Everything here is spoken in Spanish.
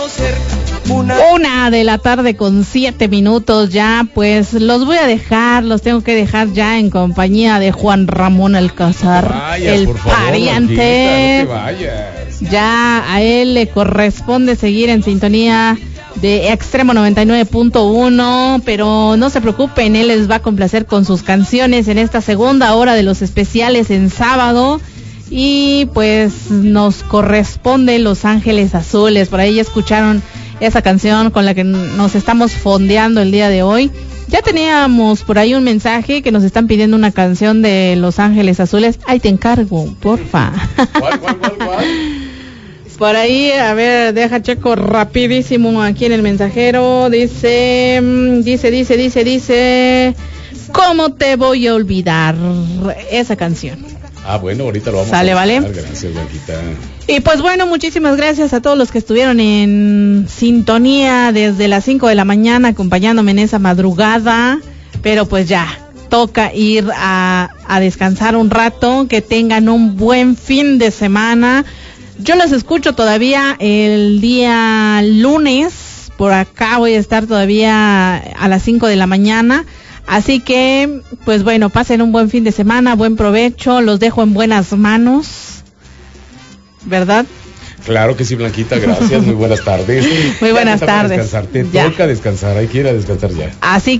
1:07 ya, pues los tengo que dejar ya en compañía de Juan Ramón Alcázar, el pariente. No te vayas. Ya a él le corresponde seguir en sintonía de Extremo 99.1, pero no se preocupen, él les va a complacer con sus canciones en esta segunda hora de los especiales en sábado. Y pues nos corresponde Los Ángeles Azules. Por ahí ya escucharon esa canción con la que nos estamos fondeando el día de hoy. Ya teníamos por ahí un mensaje que nos están pidiendo una canción de Los Ángeles Azules. Ahí te encargo, porfa. ¿Cuál? Por ahí, a ver, deja checo rapidísimo aquí en el mensajero. Dice, ¿cómo te voy a olvidar? Esa canción. Bueno, ahorita lo vamos a ¿vale? Gracias, Blanquita. Y pues bueno, muchísimas gracias a todos los que estuvieron en sintonía desde las 5 de la mañana acompañándome en esa madrugada. Pero pues ya, toca ir a descansar un rato, que tengan un buen fin de semana. Yo los escucho todavía el día lunes, por acá voy a estar todavía a las 5 de la mañana. Así que, pues bueno, pasen un buen fin de semana, buen provecho, los dejo en buenas manos, ¿verdad? Claro que sí, Blanquita, gracias, muy buenas tardes. Muy buenas tardes. Te toca descansar, hay que ir a descansar ya. Así